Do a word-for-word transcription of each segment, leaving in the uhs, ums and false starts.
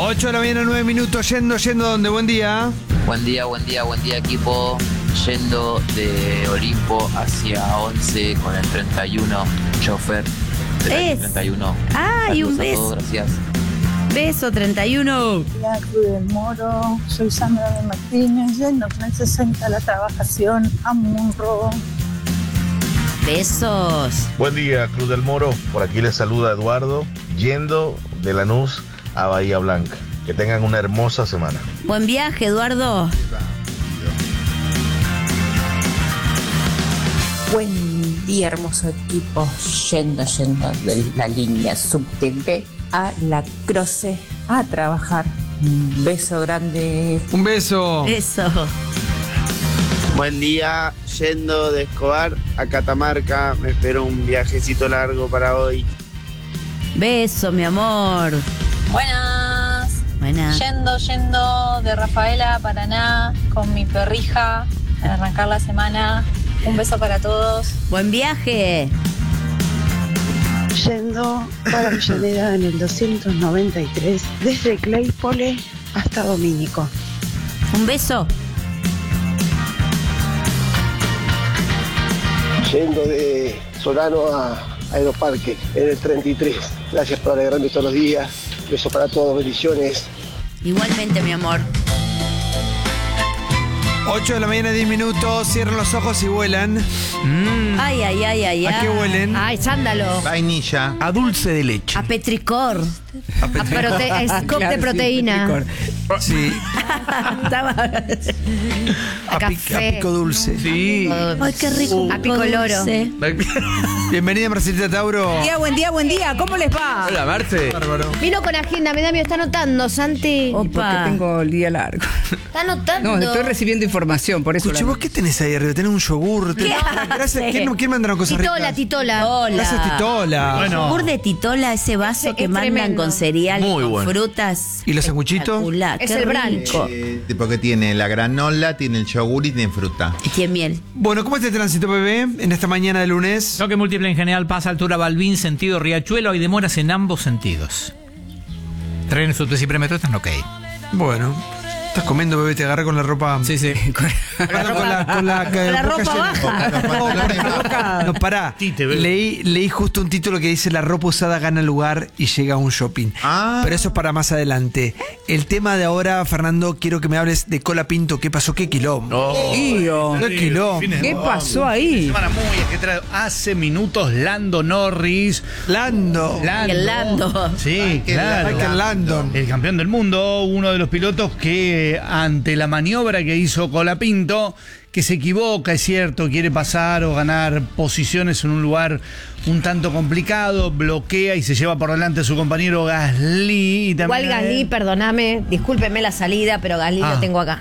ocho de la mañana, nueve minutos, yendo, yendo, ¿dónde? Buen día. Buen día, buen día, buen día, equipo. Yendo de Olimpo hacia once con el treinta y uno, chofer del año Es. treinta y uno. ¡Ay, un Saludos a beso! todos, gracias. Beso, treinta y uno. La Cruz del Moro, soy Sandra de Martínez, yendo con el sesenta a la trabajación a Munro. Besos. Buen día, Cruz del Moro. Por aquí les saluda Eduardo, yendo de Lanús a Bahía Blanca. Que tengan una hermosa semana. Buen viaje, Eduardo. Buen día, hermoso equipo. Yendo, yendo de la línea subte B a La Croce a trabajar. Un beso grande. Un beso. Beso. Buen día, yendo de Escobar a Catamarca. Me espero un viajecito largo para hoy. Beso, mi amor. Buenas. Buena. Yendo, yendo de Rafaela a Paraná con mi perrija para arrancar la semana. Un beso para todos. Buen viaje. Yendo para Avellaneda en el doscientos noventa y tres, desde Claypole hasta Domínico. Un beso. Yendo de Solano a Aeroparque en el treinta y tres. Gracias por alegrarme todos los días. Besos para todos, bendiciones. Igualmente, mi amor. ocho de la mañana, diez minutos, cierran los ojos y vuelan. Mm. Ay, ay, ay, ay, ¿A qué ay. huelen? Ay, sándalo. Vainilla. A dulce de leche. A petricor. A A Petri- prote es cóctel de proteína. Sí. Estaba. A, pi- Café. a pico dulce. Sí. Ay, qué rico. A picoloro. Bienvenida, Marcelita Tauro. Buen día, buen día, buen día. ¿Cómo les va? Hola, Marce. Bárbaro. Vino con agenda, me da miedo, está anotando, Santi. Opa. Porque tengo el día largo. Está anotando. No, estoy recibiendo información, por eso. Escuche, la- ¿vos qué tenés ahí arriba? ¿Tenés un yogur? ¿Tenés- Gracias. hace? ¿Quién, ¿Quién mandaron cosas Titola, ricas? titola. Hola. Gracias, Titola. Bueno. Yogur de titola, ese vaso Ese que es mandan tremendo. con cereal, Muy con bueno. frutas. ¿Y los sanguchitos? Espectacular, Es qué el brunch. rico. Eh, tipo que tiene la granola, tiene el yogur y tiene fruta. Y tiene miel. Bueno, ¿cómo está el tránsito, bebé? En esta mañana de lunes. Choque múltiple en general pasa altura Balbín, sentido Riachuelo. Hay demoras en ambos sentidos. Trenes, subtes y premetro están ok. Bueno. Estás comiendo, bebé, te agarré con la ropa. Sí, sí. Perdón, con la, con la, Con la ropa baja. baja. No, pará. Tite, bebé. Leí, leí justo un título que dice: la ropa usada gana lugar y llega a un shopping. Ah. Pero eso es para más adelante. El tema de ahora, Fernando, quiero que me hables de Colapinto. ¿Qué pasó? ¿Qué quilombo? Tío, ¿Qué quilombo? ¿qué pasó ahí? Semana muy ajetreada. Hace minutos Lando Norris. Lando. Lando. El Lando. Sí, claro. Michael Landon. El campeón del mundo, uno de los pilotos que ante la maniobra que hizo Colapinto, que se equivoca, es cierto, quiere pasar o ganar posiciones en un lugar un tanto complicado, bloquea y se lleva por delante a su compañero Gasly. Y también Igual a Gasly, él. perdóname, discúlpeme la salida, pero Gasly Ah. lo tengo acá.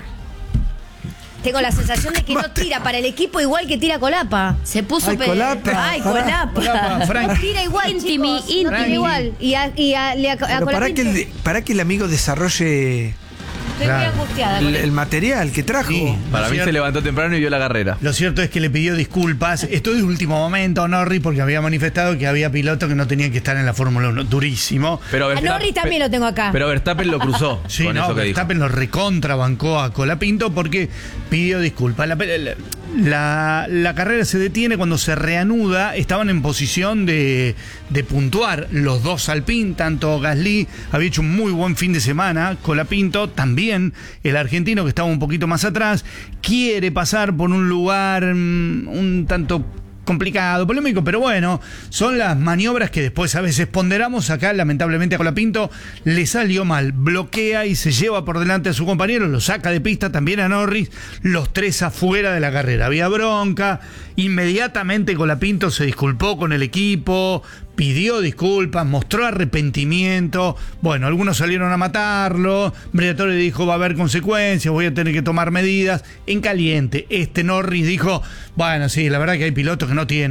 Tengo la sensación de que no tira para el equipo igual que tira Colapa. Se puso Ay, pe- Colapa. Ay, Pará. Colapa. Colapa, Frank. No tira igual, Intimi, chicos, no íntimi. tira igual. Y a, y a, le- a, a Pero para que, Colapinto- el, para que el amigo desarrolle Estoy muy Claro. angustiada. el, con el esto. material que trajo. Sí. Para Lo mí cierto- se levantó temprano y vio la carrera. Lo cierto es que le pidió disculpas. Esto de último momento, Norris, porque había manifestado que había pilotos que no tenían que estar en la Fórmula uno. Durísimo. Pero A Verstappen- Norris también lo tengo acá. Pero Verstappen lo cruzó Sí, con no, eso que dijo. Verstappen lo recontrabancó a Colapinto porque pidió disculpas. La, la, la- la carrera se detiene cuando se reanuda. Estaban en posición de, de puntuar los dos Alpine, tanto Gasly había hecho un muy buen fin de semana, Colapinto también, el argentino que estaba un poquito más atrás, quiere pasar por un lugar mm, un tanto complicado, polémico, pero bueno, son las maniobras que después a veces ponderamos. Acá lamentablemente a Colapinto le salió mal, bloquea y se lleva por delante a su compañero, lo saca de pista también a Norris, los tres afuera de la carrera. Había bronca, inmediatamente Colapinto se disculpó con el equipo, pidió disculpas, mostró arrepentimiento. Bueno, algunos salieron a matarlo, Briatore dijo va a haber consecuencias, voy a tener que tomar medidas. En caliente, este Norris dijo, bueno, sí, la verdad que hay pilotos que no tienen